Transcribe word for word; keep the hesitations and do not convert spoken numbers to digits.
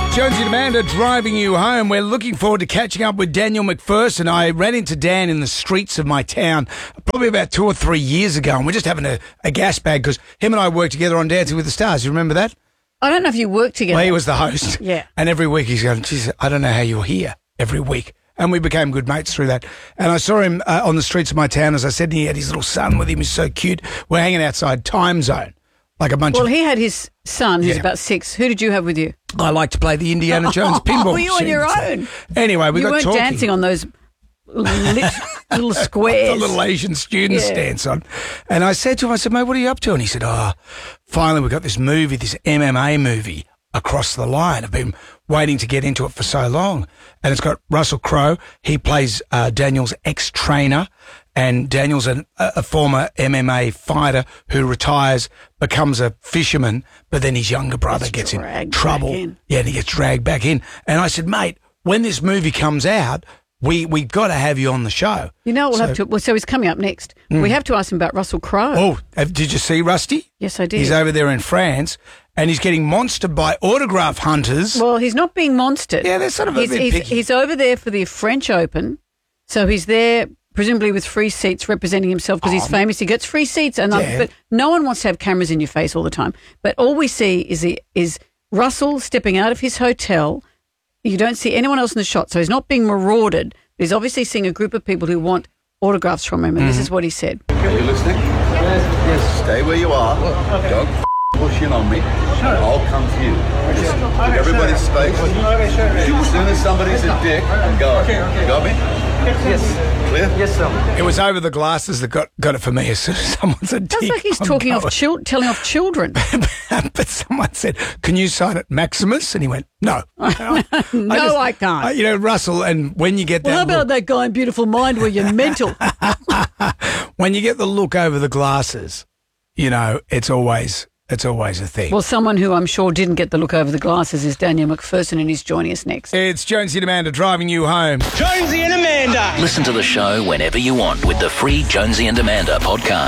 Jonesy and Amanda driving you home. We're looking forward to catching up with Daniel McPherson. I ran into Dan in the streets of my town probably about two or three years ago, and we're just having a, a gas bag because him and I worked together on Dancing with the Stars. You remember that? I don't know if you worked together. Well, he was the host. Yeah. And every week he's going, geez, I don't know how you're here every week. And we became good mates through that. And I saw him uh, on the streets of my town, as I said, and he had his little son with him. He's so cute. We're hanging outside Time Zone. Like a bunch well, of... he had his son who's Yeah. about six. Who did you have with you? I like to play the Indiana Jones pinball Oh, you on your machine. own? Anyway, we you got weren't talking. dancing on those lit, little squares. The little Asian students Yeah. dance on. And I said to him, I said, mate, what are you up to? And he said, oh, finally we got this movie, this M M A movie, Across the Line. I've been waiting to get into it for so long. And it's got Russell Crowe. He plays uh, Daniel's ex-trainer. And Daniel's an, a former M M A fighter who retires, becomes a fisherman, but then his younger brother Gets gets in dragged trouble. back in. Yeah, and he gets dragged back in. And I said, mate, when this movie comes out, we we got to have you on the show. You know what we'll So- have to... Well, so he's coming up next. We have to ask him about Russell Crowe. Oh, have- did you see Rusty? Yes, I did. He's over there in France, and he's getting monstered by autograph hunters. Well, he's not being monstered. Yeah, they're sort of a he's, bit he's, picky. he's over there for the French Open, so he's there presumably with free seats representing himself because he's famous. He gets free seats, and Yeah. but no one wants to have cameras in your face all the time. But all we see is the, is Russell stepping out of his hotel. You don't see anyone else in the shot, so he's not being marauded. He's obviously seeing a group of people who want autographs from him, and this is what he said. Are you listening? Yes. Yes. Stay where you are. Don't f- push in on me. I'll come to you. Just give everybody space. As soon as somebody's a dick, go. You got me? Yes. Clear? Yes, sir. It was over the glasses that got, got it for me as soon as someone's a That's dick. like he's I'm talking off going. chil- telling off children. But someone said, can you sign it Maximus? And he went, no. I No, just- I can't. I- you know, Russell, and when you get Well, how that about look, that guy in Beautiful Mind where you're mental? when you get the look over the glasses, you know, it's always it's always a thing. Well, someone who I'm sure didn't get the look over the glasses is Daniel McPherson, and he's joining us next. It's Jonesy and Amanda driving you home. Jonesy and Amanda. Listen to the show whenever you want with the free Jonesy and Amanda podcast.